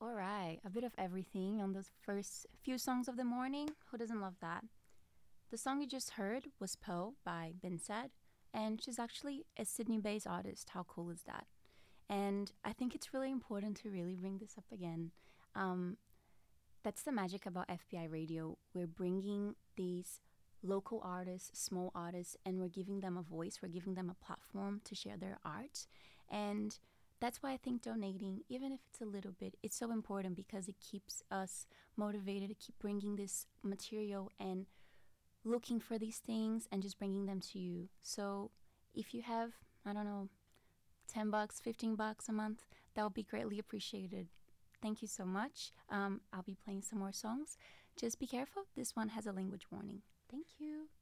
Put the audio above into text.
All right, a bit of everything on those first few songs of the morning. Who doesn't love that? The song you just heard was Poe by Binset, and she's actually a Sydney based artist. How cool is that? And I think it's really important to really bring this up again. Um, that's the magic about FPI Radio. We're bringing these local artists, small artists, and we're giving them a voice. We're giving them a platform to share their art. And that's why I think donating, even if it's a little bit, it's so important because it keeps us motivated to keep bringing this material and looking for these things and just bringing them to you. So if you have, I don't know, $10, $15 a month, that would be greatly appreciated. Thank you so much. I'll be playing some more songs. Just be careful. This one has a language warning. Thank you.